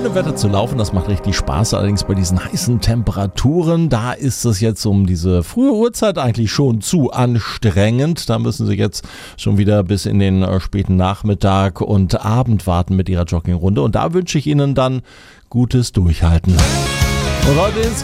schönem Wetter zu laufen. Das macht richtig Spaß. Allerdings bei diesen heißen Temperaturen, da ist es jetzt um diese frühe Uhrzeit eigentlich schon zu anstrengend. Da müssen Sie jetzt schon wieder bis in den späten Nachmittag und Abend warten mit Ihrer Joggingrunde. Und da wünsche ich Ihnen dann gutes Durchhalten. Und heute